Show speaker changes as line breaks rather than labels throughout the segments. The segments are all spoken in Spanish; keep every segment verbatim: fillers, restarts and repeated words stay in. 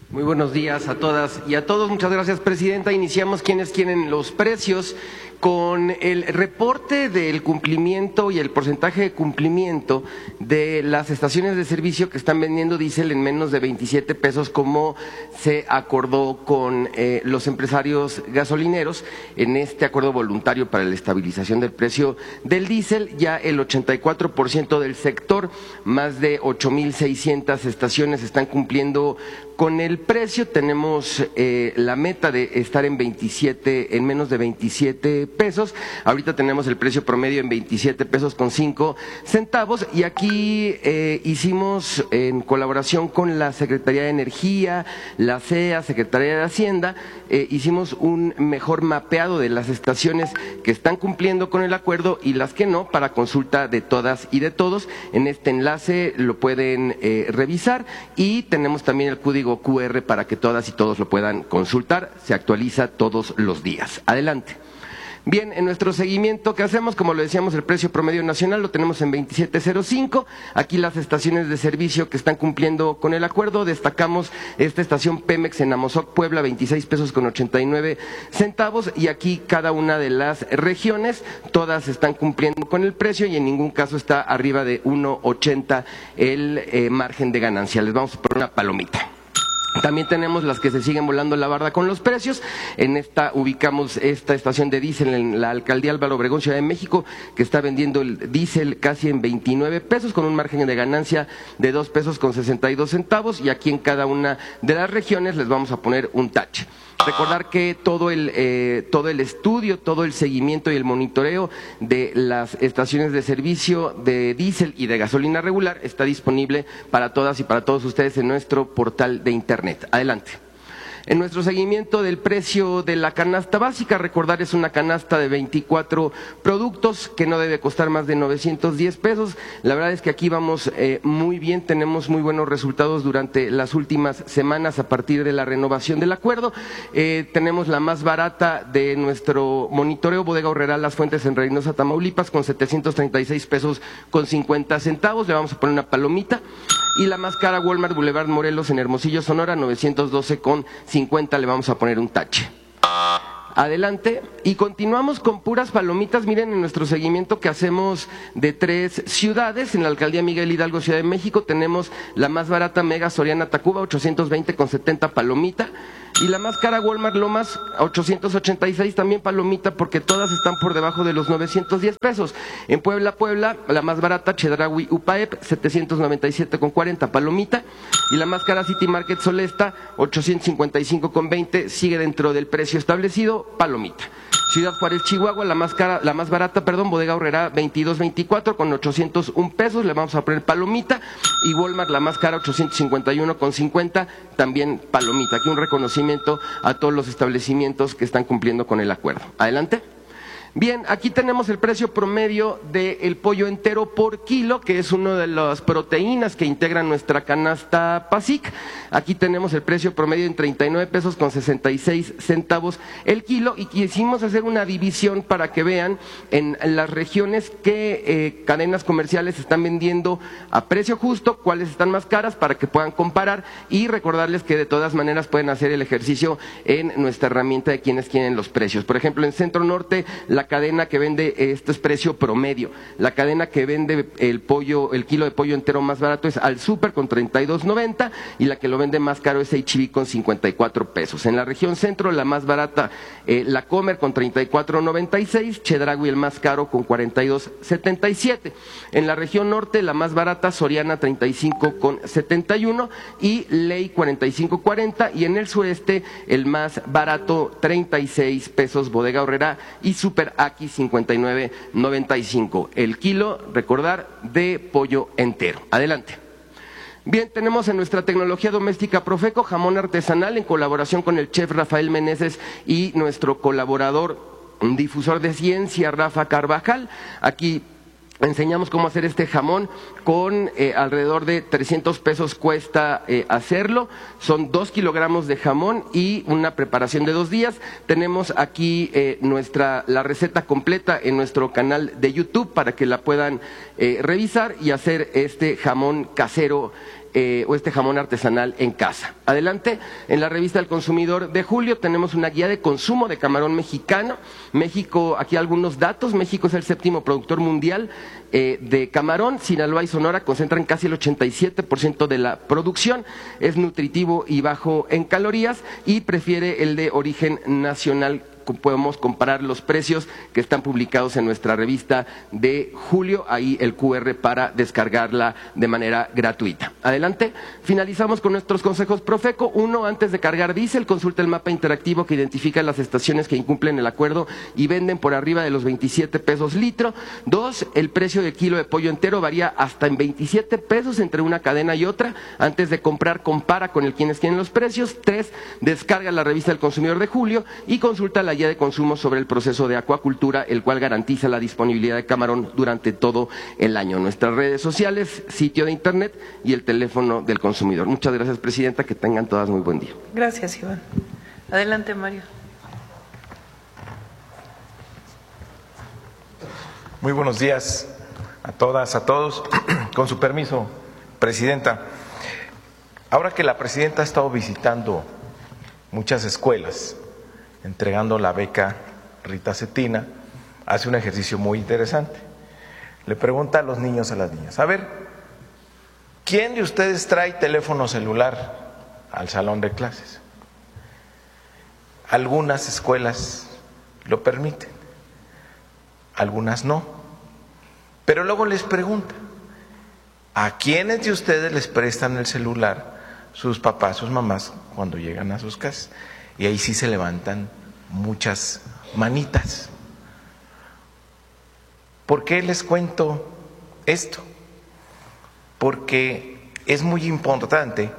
Muy buenos días a todas y a todos. Muchas gracias, Presidenta. Iniciamos quienes quieren los precios con el reporte del cumplimiento y el porcentaje de cumplimiento de las estaciones de servicio que están vendiendo diésel en menos de veintisiete pesos, como se acordó con eh, los empresarios gasolineros en este acuerdo voluntario para la estabilización del precio del diésel. Ya el ochenta y cuatro por ciento del sector, más de ocho mil seiscientas estaciones, están cumpliendo con el precio. Tenemos eh, la meta de estar en veintisiete, en menos de veintisiete pesos. Ahorita tenemos el precio promedio en veintisiete pesos con cinco centavos y aquí eh, hicimos en colaboración con la Secretaría de Energía, la C E A, Secretaría de Hacienda, eh, hicimos un mejor mapeado de las estaciones que están cumpliendo con el acuerdo y las que no, para consulta de todas y de todos. En este enlace lo pueden eh, revisar y tenemos también el código cu erre para que todas y todos lo puedan consultar. Se actualiza todos los días. Adelante. Bien, en nuestro seguimiento que hacemos, como lo decíamos, el precio promedio nacional lo tenemos en veintisiete cero cinco. Aquí las estaciones de servicio que están cumpliendo con el acuerdo, destacamos esta estación Pemex en Amozoc, Puebla, veintiséis pesos con ochenta y nueve centavos, y aquí cada una de las regiones, todas están cumpliendo con el precio y en ningún caso está arriba de uno ochenta el eh, margen de ganancia. Les vamos a poner una palomita. También tenemos las que se siguen volando la barda con los precios. En esta ubicamos esta estación de diésel en la alcaldía Álvaro Obregón, Ciudad de México, que está vendiendo el diésel casi en veintinueve pesos con un margen de ganancia de dos pesos con sesenta y dos centavos, y aquí en cada una de las regiones les vamos a poner un tache. Recordar que todo el, eh, todo el estudio, todo el seguimiento y el monitoreo de las estaciones de servicio de diésel y de gasolina regular está disponible para todas y para todos ustedes en nuestro portal de internet. Adelante. En nuestro seguimiento del precio de la canasta básica, recordar es una canasta de veinticuatro productos que no debe costar más de novecientos diez pesos. La verdad es que aquí vamos eh, muy bien, tenemos muy buenos resultados durante las últimas semanas a partir de la renovación del acuerdo. Eh, tenemos la más barata de nuestro monitoreo, Bodega Aurrerá Las Fuentes en Reynosa, Tamaulipas, con setecientos treinta y seis pesos con cincuenta centavos. Le vamos a poner una palomita. Y la más cara, Walmart Boulevard Morelos en Hermosillo, Sonora, novecientos doce con cincuenta, le vamos a poner un tache. Adelante, y continuamos con puras palomitas. Miren, en nuestro seguimiento que hacemos de tres ciudades, en la alcaldía Miguel Hidalgo, Ciudad de México, tenemos la más barata, Mega Soriana Tacuba, ochocientos veinte con setenta, palomita. Y la más cara, Walmart Lomas, ochocientos ochenta y seis, también palomita, porque todas están por debajo de los novecientos diez pesos. En Puebla, Puebla, la más barata, Chedraui Upaep, setecientos noventa y siete con cuarenta, palomita. Y la más cara, City Market Solesta, ochocientos cincuenta y cinco con veinte, sigue dentro del precio establecido, palomita. Ciudad Juárez, Chihuahua, la más cara, la más barata, perdón, Bodega Aurrerá, veintidós veinticuatro con ochocientos un pesos, le vamos a poner palomita. Y Walmart, la más cara, ochocientos cincuenta y uno con cincuenta, también palomita. Aquí un reconocimiento a todos los establecimientos que están cumpliendo con el acuerdo. Adelante. Bien, aquí tenemos el precio promedio del pollo entero por kilo, que es una de las proteínas que integran nuestra canasta PASIC. Aquí tenemos el precio promedio en treinta y nueve pesos con sesenta y seis centavos el kilo, y quisimos hacer una división para que vean en las regiones qué eh, cadenas comerciales están vendiendo a precio justo, cuáles están más caras, para que puedan comparar, y recordarles que de todas maneras pueden hacer el ejercicio en nuestra herramienta de quienes quieren los precios. Por ejemplo, en Centro Norte, la cadena que vende, esto es precio promedio, la cadena que vende el pollo, el kilo de pollo entero más barato es Al Super con treinta y dos noventa, y la que lo vende más caro es H E B con cincuenta y cuatro pesos. En la región centro, la más barata, eh, La Comer con treinta y cuatro noventa y seis, Chedraui el más caro con cuarenta y dos setenta y siete. En la región norte, la más barata, Soriana treinta y cinco con setenta y uno y Ley cuarenta y cinco cuarenta, y en el sureste el más barato, treinta y seis pesos, Bodega Aurrerá, y Super Aquí cincuenta y nueve noventa y cinco el kilo, recordar, de pollo entero. Adelante. Bien, tenemos en nuestra tecnología doméstica Profeco jamón artesanal en colaboración con el chef Rafael Meneses y nuestro colaborador, un difusor de ciencia, Rafa Carvajal. Aquí enseñamos cómo hacer este jamón con eh, alrededor de trescientos pesos cuesta eh, hacerlo. Son dos kilogramos de jamón y una preparación de dos días. Tenemos aquí eh, nuestra la receta completa en nuestro canal de YouTube para que la puedan eh, revisar y hacer este jamón casero eh, o este jamón artesanal en casa. Adelante, en la revista El Consumidor de julio tenemos una guía de consumo de camarón mexicano. México, aquí algunos datos, México es el séptimo productor mundial eh, de camarón. Sinaloa y Sonora concentran casi el ochenta y siete por ciento de la producción, es nutritivo y bajo en calorías y prefiere el de origen nacional. Podemos comparar los precios que están publicados en nuestra revista de julio, ahí el cu erre para descargarla de manera gratuita. Adelante, finalizamos con nuestros consejos Profeco. Uno, antes de cargar diésel, consulta el mapa interactivo que identifica las estaciones que incumplen el acuerdo y venden por arriba de los veintisiete pesos litro. Dos, el precio del kilo de pollo entero varía hasta en veintisiete pesos entre una cadena y otra. Antes de comprar, compara con el quienes tienen los precios. Tres, descarga la revista del Consumidor de julio y consulta la guía de consumo sobre el proceso de acuacultura, el cual garantiza la disponibilidad de camarón durante todo el año. Nuestras redes sociales, sitio de internet y el teléfono del consumidor. Muchas gracias, presidenta, que tengan todas muy buen día.
Gracias, Iván. Adelante, Mario.
Muy buenos días a todas, a todos. Con su permiso, presidenta. Ahora que la presidenta ha estado visitando muchas escuelas, entregando la beca Rita Cetina, hace un ejercicio muy interesante. Le pregunta a los niños, a las niñas, a ver, ¿quién de ustedes trae teléfono celular al salón de clases? Algunas escuelas lo permiten, algunas no. Pero luego les pregunta, ¿a quiénes de ustedes les prestan el celular sus papás, sus mamás cuando llegan a sus casas? Y ahí sí se levantan muchas manitas. ¿Por qué les cuento esto? Porque es muy importante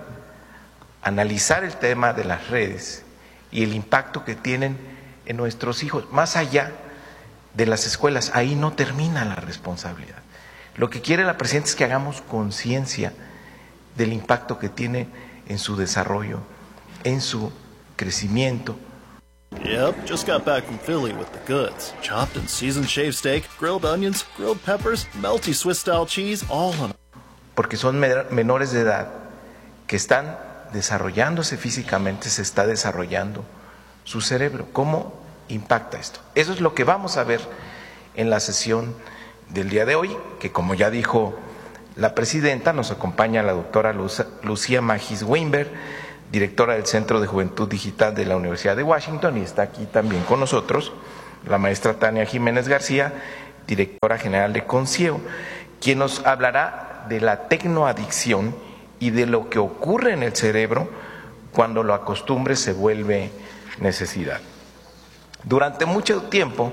analizar el tema de las redes y el impacto que tienen en nuestros hijos, más allá de las escuelas. Ahí no termina la responsabilidad. Lo que quiere la presidenta es que hagamos conciencia del impacto que tiene en su desarrollo, en su crecimiento.
Yep, just got back from Philly with the goods. Chopped and seasoned shaved steak, grilled onions, grilled peppers, melty Swiss-style cheese, all on.
Porque son menores de edad que están desarrollándose físicamente, se está desarrollando su cerebro. ¿Cómo impacta esto? Eso es lo que vamos a ver en la sesión del día de hoy, que como ya dijo la presidenta, nos acompaña la doctora Lucía Magis Weinberg, directora del Centro de Juventud Digital de la Universidad de Washington, y está aquí también con nosotros la maestra Tania Jiménez García, directora general de Concieo, quien nos hablará de la tecnoadicción y de lo que ocurre en el cerebro cuando la costumbre se vuelve necesidad. Durante mucho tiempo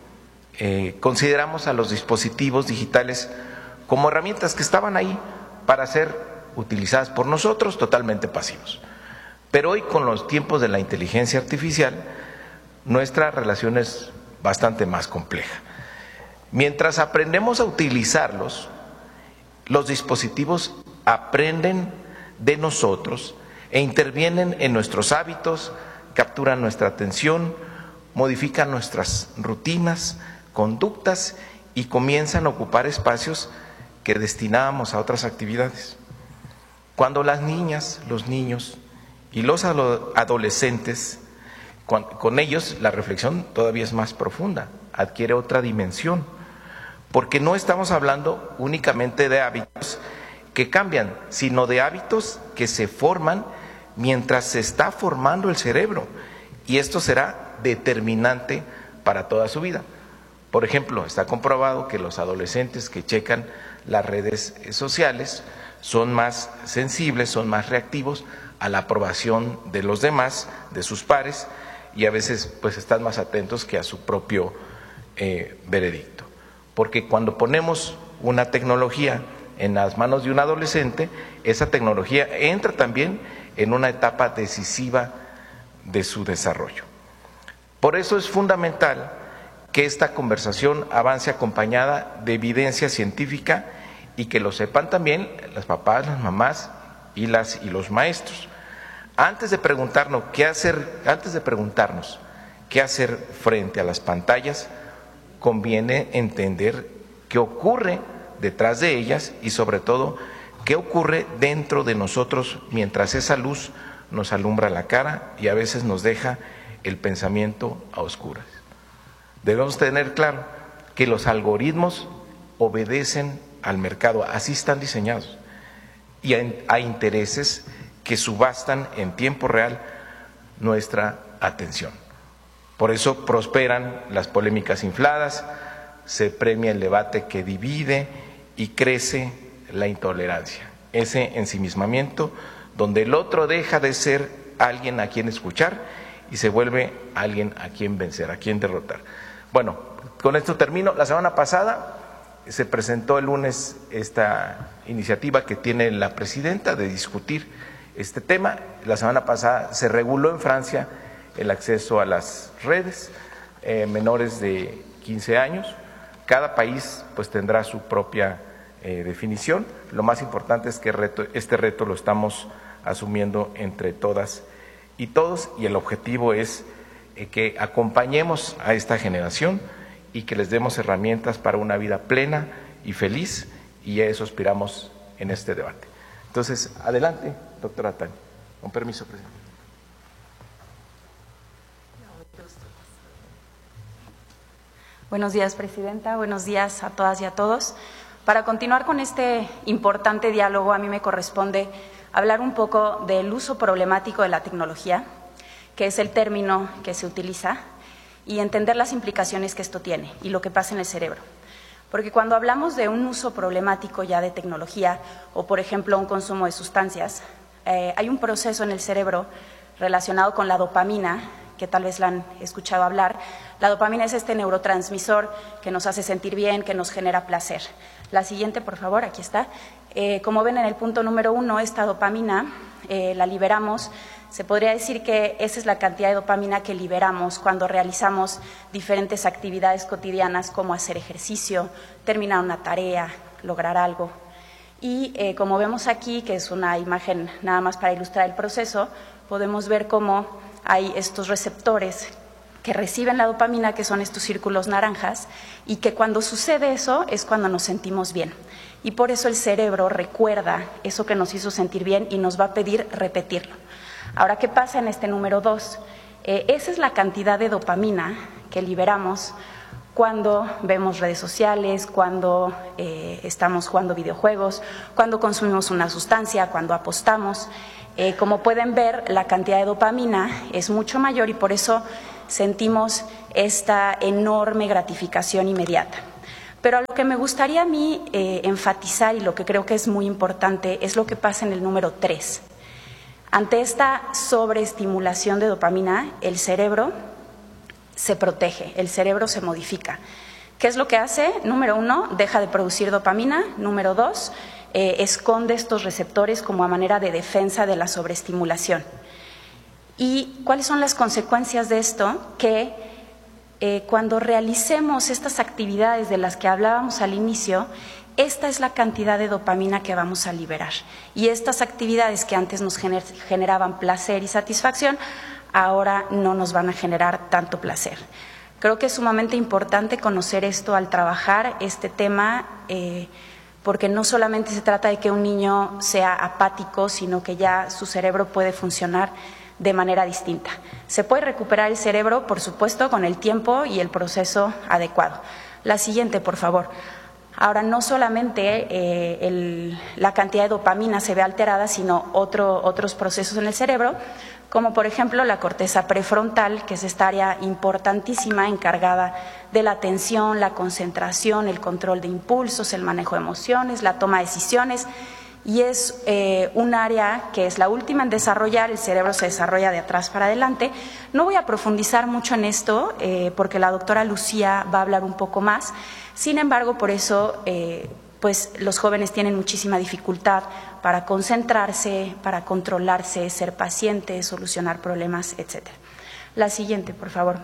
eh, consideramos a los dispositivos digitales como herramientas que estaban ahí para ser utilizadas por nosotros, totalmente pasivos. Pero hoy, con los tiempos de la inteligencia artificial, nuestra relación es bastante más compleja. Mientras aprendemos a utilizarlos, los dispositivos aprenden de nosotros e intervienen en nuestros hábitos, capturan nuestra atención, modifican nuestras rutinas, conductas y comienzan a ocupar espacios que destinábamos a otras actividades. Cuando las niñas, los niños y los adolescentes, con, con ellos la reflexión todavía es más profunda, adquiere otra dimensión, porque no estamos hablando únicamente de hábitos que cambian, sino de hábitos que se forman mientras se está formando el cerebro, y esto será determinante para toda su vida. Por ejemplo, está comprobado que los adolescentes que checan las redes sociales son más sensibles, son más reactivos a la aprobación de los demás, de sus pares, y a veces pues están más atentos que a su propio eh, veredicto. Porque cuando ponemos una tecnología en las manos de un adolescente, esa tecnología entra también en una etapa decisiva de su desarrollo. Por eso es fundamental que esta conversación avance acompañada de evidencia científica y que lo sepan también los papás, las mamás y las y los maestros. Antes de preguntarnos qué hacer, antes de preguntarnos qué hacer frente a las pantallas, conviene entender qué ocurre detrás de ellas y sobre todo ¿Qué ocurre dentro de nosotros mientras esa luz nos alumbra la cara y a veces nos deja el pensamiento a oscuras? Debemos tener claro que los algoritmos obedecen al mercado, así están diseñados, y hay intereses que subastan en tiempo real nuestra atención. Por eso prosperan las polémicas infladas, se premia el debate que divide y crece la intolerancia, ese ensimismamiento donde el otro deja de ser alguien a quien escuchar y se vuelve alguien a quien vencer, a quien derrotar. Bueno, con esto termino. La semana pasada se presentó el lunes esta iniciativa que tiene la presidenta de discutir este tema. La semana pasada se reguló en Francia el acceso a las redes, eh, menores de quince años. Cada país pues tendrá su propia eh, definición. Lo más importante es que reto, este reto lo estamos asumiendo entre todas y todos, y el objetivo es eh, que acompañemos a esta generación y que les demos herramientas para una vida plena y feliz, y a eso aspiramos en este debate. Entonces, adelante, doctora Tania. Con permiso, presidente.
Buenos días, presidenta. Buenos días a todas y a todos. Para continuar con este importante diálogo, a mí me corresponde hablar un poco del uso problemático de la tecnología, que es el término que se utiliza, y entender las implicaciones que esto tiene y lo que pasa en el cerebro. Porque cuando hablamos de un uso problemático ya de tecnología o, por ejemplo, un consumo de sustancias, eh, hay un proceso en el cerebro relacionado con la dopamina, que tal vez la han escuchado hablar. La dopamina es este neurotransmisor que nos hace sentir bien, que nos genera placer. La siguiente, por favor, aquí está. Eh, como ven en el punto número uno, esta dopamina eh, la liberamos. Se podría decir que esa es la cantidad de dopamina que liberamos cuando realizamos diferentes actividades cotidianas, como hacer ejercicio, terminar una tarea, lograr algo. Y eh, como vemos aquí, que es una imagen nada más para ilustrar el proceso, podemos ver cómo hay estos receptores que reciben la dopamina, que son estos círculos naranjas, y que cuando sucede eso es cuando nos sentimos bien. Y por eso el cerebro recuerda eso que nos hizo sentir bien y nos va a pedir repetirlo. Ahora, ¿qué pasa en este número dos? Eh, esa es la cantidad de dopamina que liberamos cuando vemos redes sociales, cuando eh, estamos jugando videojuegos, cuando consumimos una sustancia, cuando apostamos. Eh, como pueden ver, la cantidad de dopamina es mucho mayor y por eso sentimos esta enorme gratificación inmediata. Pero a lo que me gustaría a mí eh, enfatizar, y lo que creo que es muy importante, es lo que pasa en el número tres. Ante esta sobreestimulación de dopamina, el cerebro se protege, el cerebro se modifica. ¿Qué es lo que hace? Número uno, deja de producir dopamina. Número dos, eh, esconde estos receptores como a manera de defensa de la sobreestimulación. ¿Y cuáles son las consecuencias de esto? Que eh, cuando realicemos estas actividades de las que hablábamos al inicio, esta es la cantidad de dopamina que vamos a liberar. Y estas actividades que antes nos gener, generaban placer y satisfacción, ahora no nos van a generar tanto placer. Creo que es sumamente importante conocer esto al trabajar este tema, eh, porque no solamente se trata de que un niño sea apático, sino que ya su cerebro puede funcionar de manera distinta. Se puede recuperar el cerebro, por supuesto, con el tiempo y el proceso adecuado. La siguiente, por favor. Ahora, no solamente eh, el, la cantidad de dopamina se ve alterada, sino otro, otros procesos en el cerebro, como por ejemplo la corteza prefrontal, que es esta área importantísima encargada de la atención, la concentración, el control de impulsos, el manejo de emociones, la toma de decisiones, y es eh, un área que es la última en desarrollar. El cerebro se desarrolla de atrás para adelante. No voy a profundizar mucho en esto eh, porque la doctora Lucía va a hablar un poco más. Sin embargo, por eso eh, pues los jóvenes tienen muchísima dificultad para concentrarse, para controlarse, ser pacientes, solucionar problemas, etcétera. La siguiente, por favor.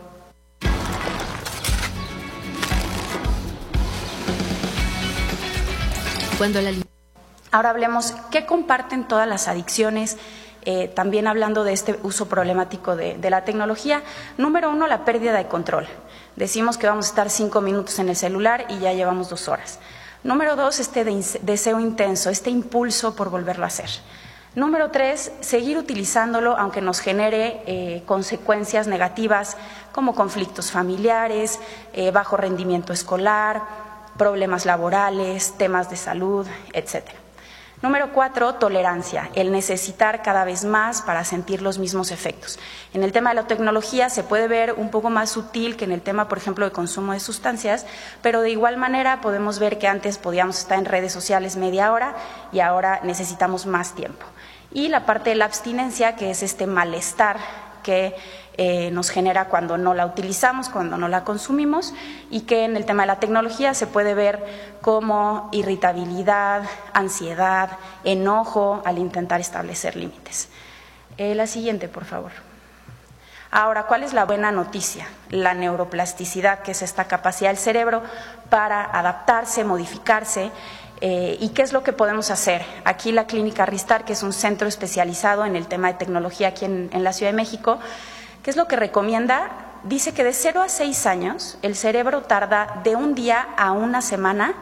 Cuando la Ahora hablemos qué comparten todas las adicciones, eh, también hablando de este uso problemático de, de la tecnología. Número uno, la pérdida de control. Decimos que vamos a estar cinco minutos en el celular y ya llevamos dos horas. Número dos, este de deseo intenso, este impulso por volverlo a hacer. Número tres, seguir utilizándolo aunque nos genere eh, consecuencias negativas como conflictos familiares, eh, bajo rendimiento escolar, problemas laborales, temas de salud, etcétera. Número cuatro, tolerancia, el necesitar cada vez más para sentir los mismos efectos. En el tema de la tecnología se puede ver un poco más sutil que en el tema, por ejemplo, de consumo de sustancias, pero de igual manera podemos ver que antes podíamos estar en redes sociales media hora y ahora necesitamos más tiempo. Y la parte de la abstinencia, que es este malestar que eh, nos genera cuando no la utilizamos, cuando no la consumimos, y que en el tema de la tecnología se puede ver como irritabilidad, ansiedad, enojo al intentar establecer límites. Eh, la siguiente, por favor. Ahora, ¿cuál es la buena noticia? La neuroplasticidad, que es esta capacidad del cerebro para adaptarse, modificarse. Eh, ¿Y qué es lo que podemos hacer? Aquí la Clínica Ristar, que es un centro especializado en el tema de tecnología aquí en, en la Ciudad de México, ¿qué es lo que recomienda? Dice que de cero a seis años el cerebro tarda de un día a una semana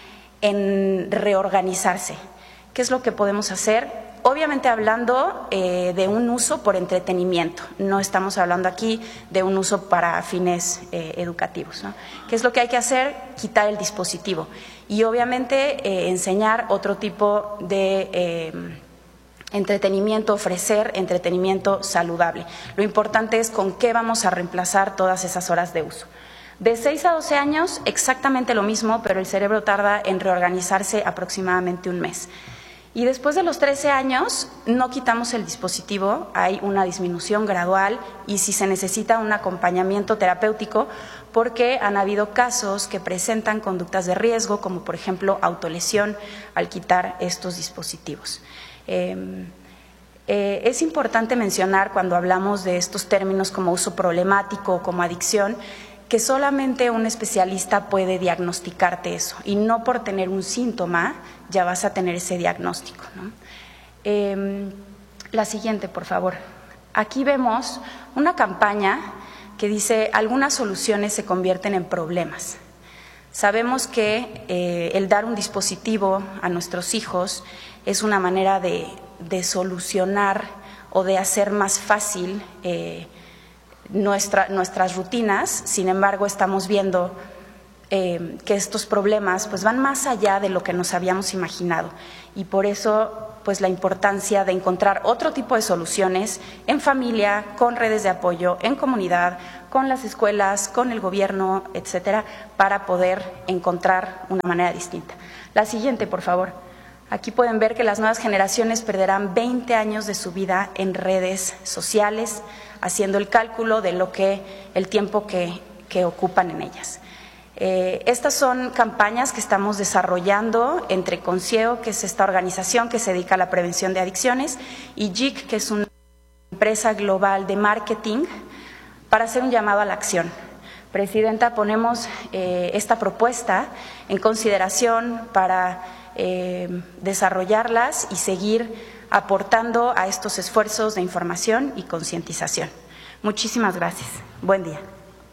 en reorganizarse. ¿Qué es lo que podemos hacer? Obviamente hablando eh, de un uso por entretenimiento, no estamos hablando aquí de un uso para fines eh, educativos, ¿no? ¿Qué es lo que hay que hacer? Quitar el dispositivo y obviamente eh, enseñar otro tipo de eh, entretenimiento, ofrecer entretenimiento saludable. Lo importante es con qué vamos a reemplazar todas esas horas de uso. De seis a doce años, exactamente lo mismo, pero el cerebro tarda en reorganizarse aproximadamente un mes. Y después de los trece años no quitamos el dispositivo, hay una disminución gradual y si se necesita un acompañamiento terapéutico porque han habido casos que presentan conductas de riesgo como por ejemplo autolesión al quitar estos dispositivos. Eh, eh, es importante mencionar cuando hablamos de estos términos como uso problemático o como adicción que solamente un especialista puede diagnosticarte eso y no por tener un síntoma ya vas a tener ese diagnóstico, ¿no? Eh, la siguiente, por favor. Aquí vemos una campaña que dice algunas soluciones se convierten en problemas. Sabemos que eh, el dar un dispositivo a nuestros hijos es una manera de, de solucionar o de hacer más fácil eh, Nuestra, nuestras rutinas. Sin embargo, estamos viendo eh, que estos problemas pues, van más allá de lo que nos habíamos imaginado y por eso pues, la importancia de encontrar otro tipo de soluciones en familia, con redes de apoyo, en comunidad, con las escuelas, con el gobierno, etcétera, para poder encontrar una manera distinta. La siguiente, por favor. Aquí pueden ver que las nuevas generaciones perderán veinte años de su vida en redes sociales, haciendo el cálculo de lo que el tiempo que, que ocupan en ellas. Eh, estas son campañas que estamos desarrollando entre Concieo, que es esta organización que se dedica a la prevención de adicciones, y J I C, que es una empresa global de marketing, para hacer un llamado a la acción. Presidenta, ponemos eh, esta propuesta en consideración para eh, desarrollarlas y seguir aportando a estos esfuerzos de información y concientización. Muchísimas gracias. Buen día.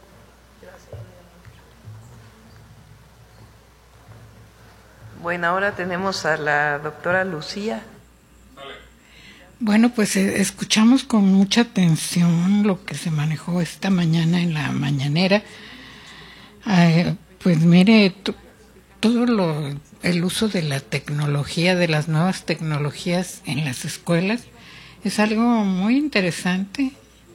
Bueno, ahora tenemos a la doctora Lucía.
Bueno, pues eh, escuchamos con mucha atención lo que se manejó esta mañana en la mañanera. Eh, pues mire, todo lo, el uso de la tecnología, de las nuevas tecnologías en las escuelas, es algo muy interesante,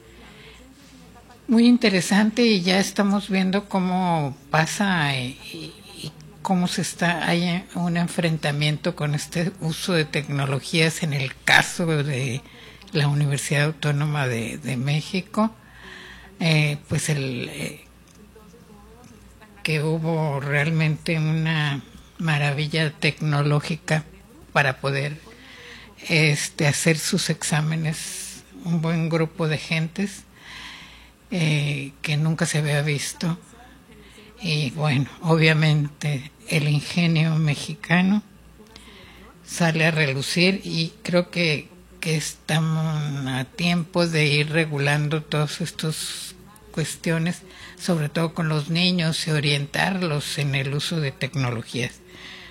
muy interesante y ya estamos viendo cómo pasa y, y cómo se está, hay un enfrentamiento con este uso de tecnologías en el caso de la Universidad Autónoma de, de México, eh, pues el eh, que hubo realmente una maravilla tecnológica para poder este, hacer sus exámenes, un buen grupo de gentes eh, que nunca se había visto. Y bueno, obviamente el ingenio mexicano sale a relucir y creo que, que estamos a tiempo de ir regulando todas estas cuestiones, sobre todo con los niños y orientarlos en el uso de tecnologías.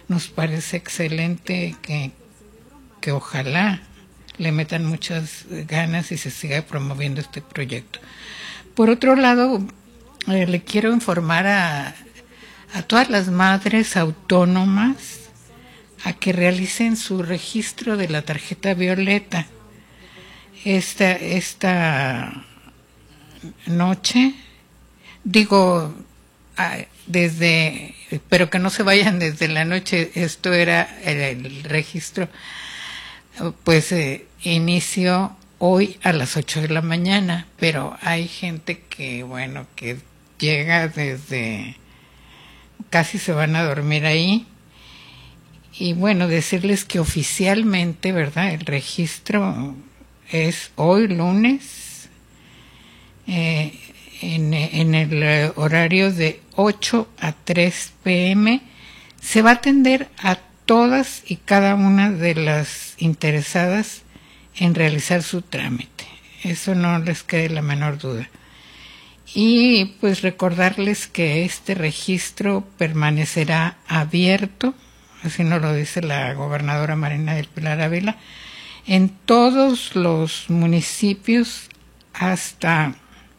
nos parece excelente que, que ojalá le metan muchas ganas y se siga promoviendo este proyecto. Por otro lado, eh, le quiero informar a, a todas las madres autónomas a que realicen su registro de la tarjeta violeta. Esta, esta noche, digo, desde, pero que no se vayan desde la noche, esto era el, el registro, pues eh, inició hoy a las ocho de la mañana, pero hay gente que, bueno, que llega desde, casi se van a dormir ahí. Y bueno, decirles que oficialmente, ¿verdad?, el registro es hoy lunes, eh, en, en el horario de ocho a tres pm. Se va a atender a todas y cada una de las interesadas en realizar su trámite. Eso no les quede la menor duda. Y pues recordarles que este registro permanecerá abierto, así nos lo dice la gobernadora Marina del Pilar Ávila, en todos los municipios hasta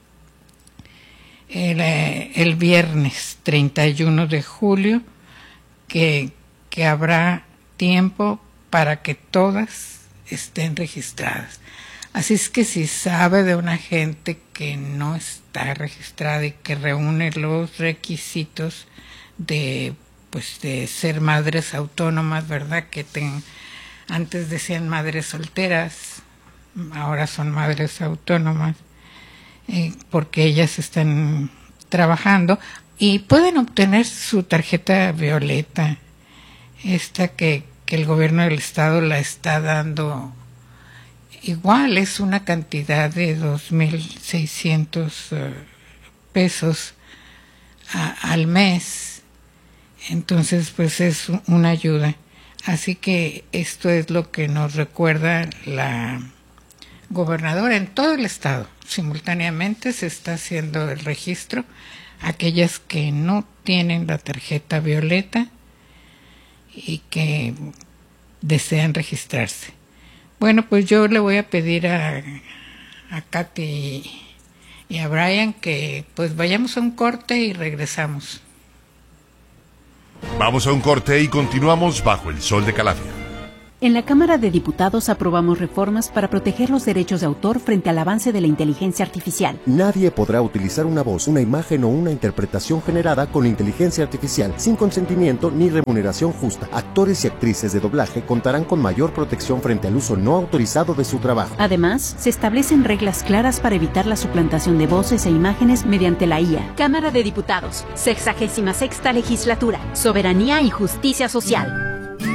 el, el viernes treinta y uno de julio, que, que habrá tiempo para que todas estén registradas. Así es que si sabe de una gente que no está registrada y que reúne los requisitos de, pues, de ser madres autónomas, ¿verdad?, que ten, antes decían madres solteras, ahora son madres autónomas, eh, porque ellas están trabajando y pueden obtener su tarjeta violeta, esta que, que el gobierno del estado la está dando. Igual es una cantidad de dos mil seiscientos uh, pesos a, al mes. Entonces, pues es una ayuda. Así que esto es lo que nos recuerda la gobernadora en todo el estado. Simultáneamente se está haciendo el registro. Aquellas que no tienen la tarjeta violeta y que desean registrarse. Bueno, pues yo le voy a pedir a, a Katy y a Brian que pues vayamos a un corte y regresamos.
Vamos a un corte y continuamos bajo el sol de Calafia.
En la Cámara de Diputados aprobamos reformas para proteger los derechos de autor frente al avance de la inteligencia artificial.
Nadie podrá utilizar una voz, una imagen o una interpretación generada con inteligencia artificial sin consentimiento ni remuneración justa. Actores y actrices de doblaje contarán con mayor protección frente al uso no autorizado de su trabajo.
Además, se establecen reglas claras para evitar la suplantación de voces e imágenes mediante la I A.
Cámara de Diputados, sexagésima sexta legislatura, soberanía y justicia social.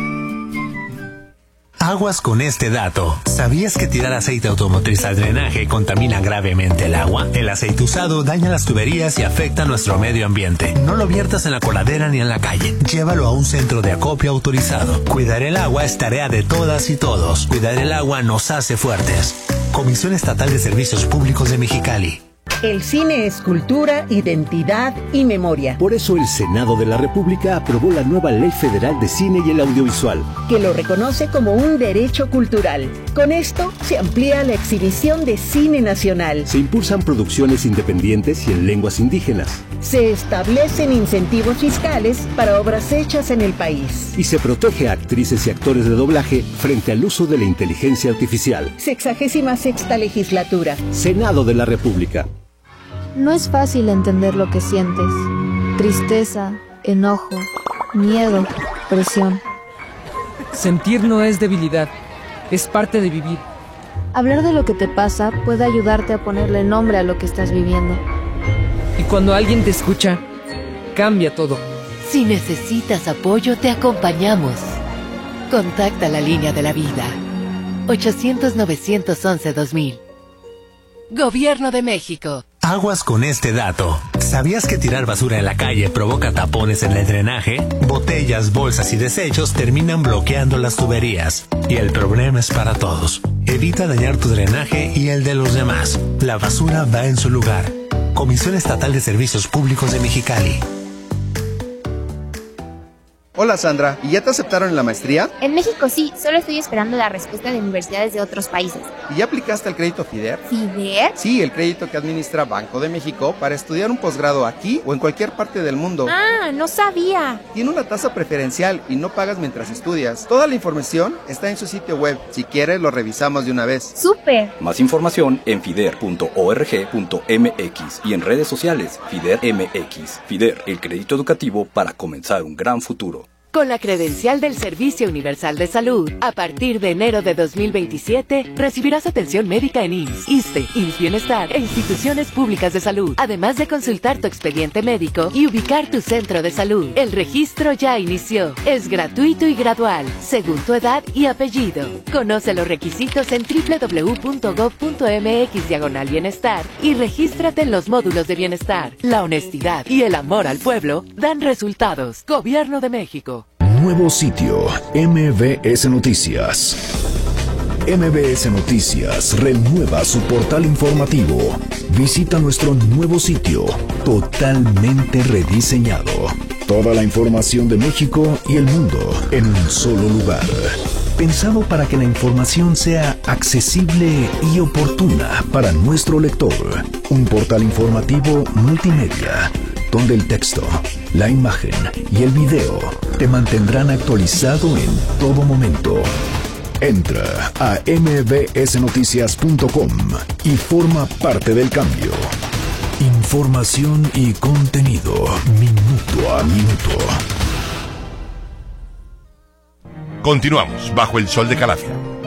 Aguas con este dato. ¿Sabías que tirar aceite automotriz al drenaje contamina gravemente el agua? El aceite usado daña las tuberías y afecta a nuestro medio ambiente. No lo viertas en la coladera ni en la calle. Llévalo a un centro de acopio autorizado. Cuidar el agua es tarea de todas y todos. Cuidar el agua nos hace fuertes. Comisión Estatal de Servicios Públicos de Mexicali.
El cine es cultura, identidad y memoria.
Por eso el Senado de la República aprobó la nueva Ley Federal de Cine y el Audiovisual,
que lo reconoce como un derecho cultural. Con esto se amplía la exhibición de cine nacional.
Se impulsan producciones independientes y en lenguas indígenas.
Se establecen incentivos fiscales para obras hechas en el país.
Y se protege a actrices y actores de doblaje frente al uso de la inteligencia artificial.
Sexagésima sexta legislatura.
Senado de la República.
No es fácil entender lo que sientes. Tristeza, enojo, miedo, presión.
Sentir no es debilidad, es parte de vivir.
Hablar de lo que te pasa puede ayudarte a ponerle nombre a lo que estás viviendo.
Y cuando alguien te escucha, cambia todo.
Si necesitas apoyo, te acompañamos. Contacta la línea de la vida. ochocientos, novecientos once, dos mil. Gobierno de México.
Aguas con este dato. ¿Sabías que tirar basura en la calle provoca tapones en el drenaje? Botellas, bolsas y desechos terminan bloqueando las tuberías. Y el problema es para todos. Evita dañar tu drenaje y el de los demás. La basura va en su lugar. Comisión Estatal de Servicios Públicos de Mexicali.
Hola Sandra, ¿y ya te aceptaron en la maestría?
En México sí, solo estoy esperando la respuesta de universidades de otros países.
¿Y ya aplicaste el crédito FIDER?
¿FIDER?
Sí, el crédito que administra Banco de México para estudiar un posgrado aquí o en cualquier parte del mundo.
Ah, no sabía.
Tiene una tasa preferencial y no pagas mientras estudias. Toda la información está en su sitio web. Si quieres, lo revisamos de una vez.
¡Súper!
Más información en fider punto org punto m x y en redes sociales FIDER M X. FIDER, el crédito educativo para comenzar un gran futuro.
Con la credencial del Servicio Universal de Salud, a partir de enero de dos mil veintisiete, recibirás atención médica en I M S S, ISSSTE, I M S S Bienestar e instituciones públicas de salud, además de consultar tu expediente médico y ubicar tu centro de salud. El registro ya inició. Es gratuito y gradual, según tu edad y apellido. Conoce los requisitos en doble u doble u doble u punto gob punto m x diagonal bienestar y regístrate en los módulos de bienestar. La honestidad y el amor al pueblo dan resultados. Gobierno de México.
Nuevo sitio, M B S Noticias. M B S Noticias renueva su portal informativo. Visita nuestro nuevo sitio, totalmente rediseñado. Toda la información de México y el mundo en un solo lugar. Pensado para que la información sea accesible y oportuna para nuestro lector. Un portal informativo multimedia, donde el texto, la imagen y el video te mantendrán actualizado en todo momento. Entra a m b s noticias punto com y forma parte del cambio. Información y contenido minuto a minuto.
Continuamos bajo el sol de Calafia.